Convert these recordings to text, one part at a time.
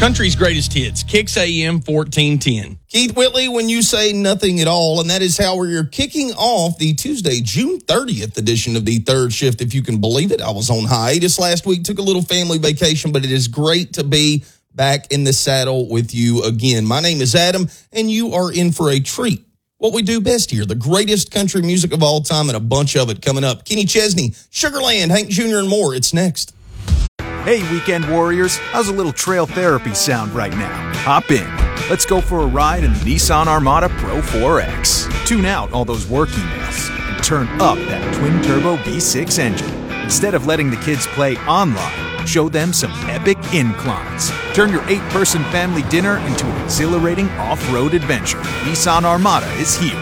Country's greatest hits, Kicks AM 1410. Keith Whitley, when you say nothing at all, and that is how we're kicking off the Tuesday, June 30th edition of the Third Shift, if you can believe it. I was on hiatus last week, took a little family vacation, but it is great to be back in the saddle with you again. My name is Adam, and you are in for a treat. What we do best here, the greatest country music of all time, and a bunch of it coming up. Kenny Chesney, Sugarland, Hank Jr., and more. It's next. Hey, weekend warriors, how's a little trail therapy sound right now? Hop in. Let's go for a ride in the Nissan Armada Pro 4X. Tune out all those work emails and turn up that twin-turbo V6 engine. Instead of letting the kids play online, show them some epic inclines. Turn your 8-person family dinner into an exhilarating off-road adventure. Nissan Armada is here.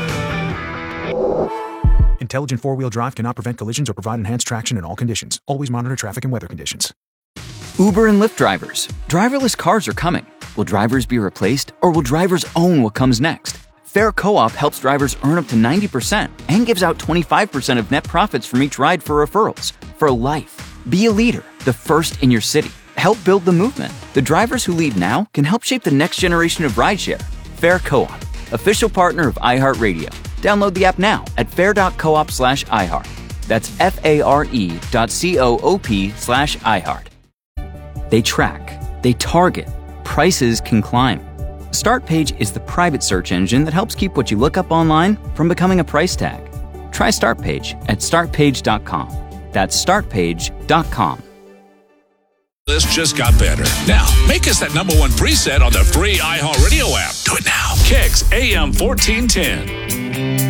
Intelligent four-wheel drive cannot prevent collisions or provide enhanced traction in all conditions. Always monitor traffic and weather conditions. Uber and Lyft drivers. Driverless cars are coming. Will drivers be replaced, or will drivers own what comes next? Fair Co-op helps drivers earn up to 90% and gives out 25% of net profits from each ride for referrals. For life. Be a leader, the first in your city. Help build the movement. The drivers who lead now can help shape the next generation of rideshare. Fair Co-op, official partner of iHeartRadio. Download the app now at fair.coop/iHeart. That's FARE.coop/iHeart. They track, they target, prices can climb. Startpage is the private search engine that helps keep what you look up online from becoming a price tag. Try Startpage at startpage.com. That's startpage.com. This just got better. Now, make us that number one preset on the free iHeartRadio app. Do it now. Kicks AM 1410.